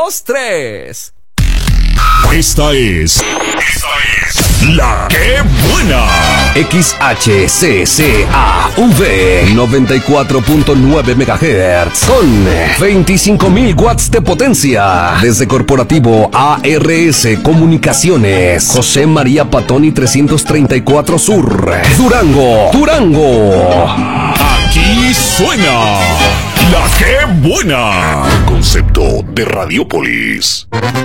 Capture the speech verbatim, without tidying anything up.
dos, tres. Esta es... Esta es... La que buena. X H C C A V noventa y cuatro punto nueve megahertz con veinticinco mil watts de potencia. Desde Corporativo A R S Comunicaciones, José María Patoni trescientos treinta y cuatro Sur, Durango, Durango. Aquí suena La que buena. Concepto de Radiopolis.